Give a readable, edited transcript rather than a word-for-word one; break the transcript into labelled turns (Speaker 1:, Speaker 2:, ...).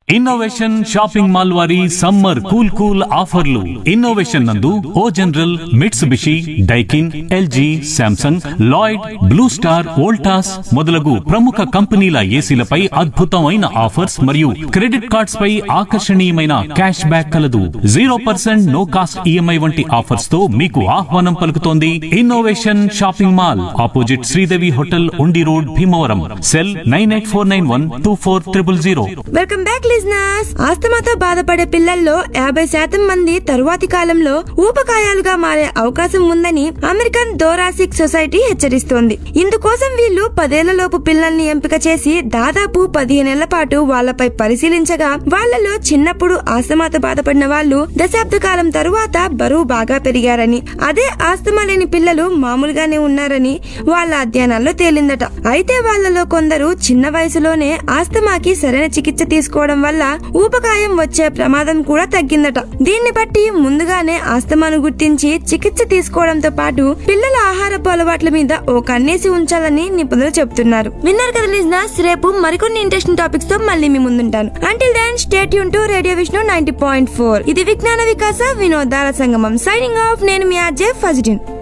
Speaker 1: Innovation shopping mall వారి summer cool ఆఫర్లు. Innovation నందు ఓ general, Mitsubishi, Daikin, LG, Samsung, Lloyd, blue star, Voltas మొదలగు ప్రముఖ కంపెనీల ఏసీలపై అద్భుతమైన ఆఫర్స్ మరియు క్రెడిట్ కార్డ్స్ పై ఆకర్షణీయమైన క్యాష్ బ్యాక్ కలదు. 0% నో కాస్ట్ ఈఎంఐ వంటి ఆఫర్స్ తో మీకు ఆహ్వానం పలుకుతోంది innovation shopping mall, opposite Sridevi hotel, ఉండి road, Bhimavaram. Cell 9849124000.
Speaker 2: Welcome back listeners. ఆస్తమాతో బాధపడే పిల్లల్లో 50% మంది తరువాతి కాలంలో ఊబకాయాలుగా మారే అవకాశం ఉందని అమెరికన్ థొరాసిక్ సొసైటీ హెచ్చరిస్తోంది. ఇందుకోసం వీళ్ళు 10 ఏళ్లలోపు పిల్లల్ని ఎంపిక చేసి దాదాపు 15 ఏళ్ల పాటు వాళ్లపై పరిశీలించగా వాళ్లలో చిన్నప్పుడు ఆస్తమాతో బాధపడిన వాళ్ళు దశాబ్ద కాలం తరువాత బరువు బాగా పెరిగారని, అదే ఆస్తమా లేని పిల్లలు మామూలుగానే ఉన్నారని వాళ్ళ అధ్యయనాల్లో తేలిందట. అయితే వాళ్లలో కొందరు చిన్న వయసులోనే ఆస్తమాకి సరైన చికిత్స తీసుకోవడం వల్ల ఊబకాయం వచ్చే ప్రమాదం కూడా తగ్గిందట. దీన్ని బట్టి ముందుగానే ఆస్తమాను గుర్తించి చికిత్స తీసుకోవడంతో పాటు పిల్లల ఆహారపు అలవాట్ల మీద ఓ కన్నేసి ఉంచాలని నిపుణులు చెబుతున్నారు. విన్నారు కదా లిజనర్స్, రేపు మరికొన్ని ఇంట్రెస్టింగ్ టాపిక్స్ తో మళ్ళీ మీ ముందుంటాను. Until then stay tune to radio Vishnu 90.4. ఇది విజ్ఞాన వికాస వినోదాల సంగమం. Signing off. నేను మీ ఆర్జే ఫజ్డిన్.